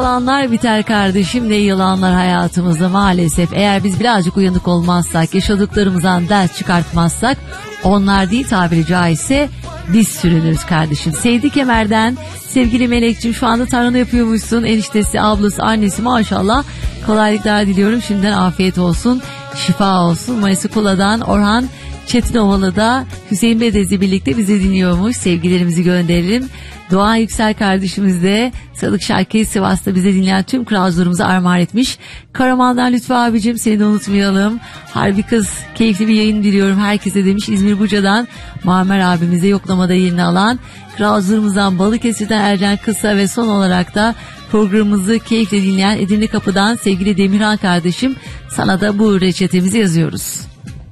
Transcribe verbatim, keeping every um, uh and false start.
olanlar biter kardeşim, ne yalanlar hayatımızda maalesef. Eğer biz birazcık uyanık olmazsak, yaşadıklarımızdan ders çıkartmazsak, onlar değil tabiri caizse biz sürünürüz kardeşim. Sevdi Kemer'den sevgili Melek'cim, şu anda tarhana yapıyormuşsun. Eniştesi, ablası, annesi maşallah, kolaylıklar diliyorum. Şimdiden afiyet olsun, şifa olsun. Mayıs Kula'dan Orhan Çetinovalı'da Hüseyin Bedezi birlikte bizi dinliyormuş. Sevgilerimizi gönderelim. Doğan Yüksel kardeşimiz de Sadık Şarkı'yı Sivas'ta bize dinleyen tüm kralcılarımıza armağan etmiş. Karaman'dan Lütfü abicim, seni de unutmayalım. Harbi kız, keyifli bir yayın diliyorum herkese demiş. İzmir Buca'dan Muammer abimize yoklamada yerini alan kralcılarımızdan Balıkesir'den Ercan Kısa ve son olarak da programımızı keyifle dinleyen Edirne Kapı'dan sevgili Demirhan kardeşim, sana da bu reçetemizi yazıyoruz.